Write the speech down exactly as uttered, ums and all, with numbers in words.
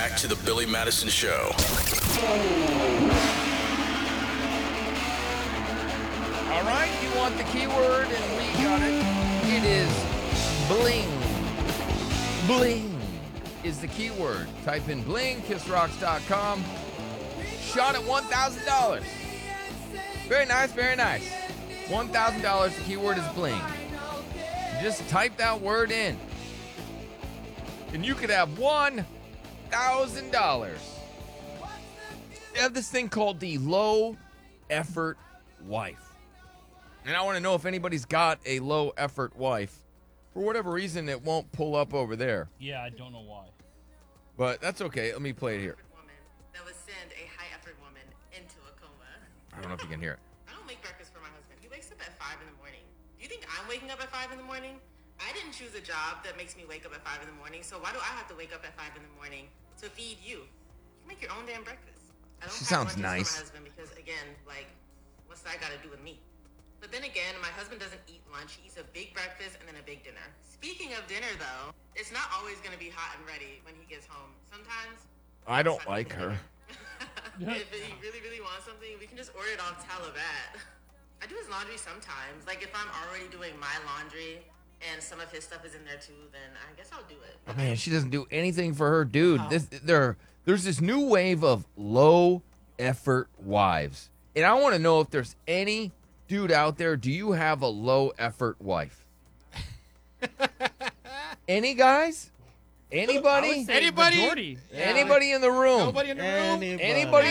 back to the Billy Madison Show. All right, you want the keyword, and we got it. It is bling. Bling is the keyword. Type in bling, kiss rocks dot com. Shot at one thousand dollars. Very nice, very nice. one thousand dollars, the keyword is bling. Just type that word in, and you could have one thousand dollars. They have this thing called the low effort wife. And I want to know if anybody's got a low effort wife. For whatever reason, it won't pull up over there. Yeah, I don't know why. But that's okay. Let me play it here. Woman that would send a high effort woman into a coma. I don't know if you can hear it. I don't make breakfast for my husband. He wakes up at five in the morning. Do you think I'm waking up at five in the morning? I didn't choose a job that makes me wake up at five in the morning, so why do I have to wake up at five in the morning to feed you? You make your own damn breakfast. I don't She pack sounds lunches nice. for my husband because, again, like, what's that got to do with me? But then again, my husband doesn't eat lunch. He eats a big breakfast and then a big dinner. Speaking of dinner, though, it's not always going to be hot and ready when he gets home. Sometimes I don't like her. if he really, really wants something, we can just order it off Talabat. I do his laundry sometimes. Like, if I'm already doing my laundry and some of his stuff is in there too, then I guess I'll do it. Oh, man, she doesn't do anything for her dude. This, there, there's this new wave of low effort wives. And I want to know if there's any dude out there, do you have a low effort wife? Any guys? Anybody? Say Anybody? majority. Anybody in the room? Nobody in the room? Anybody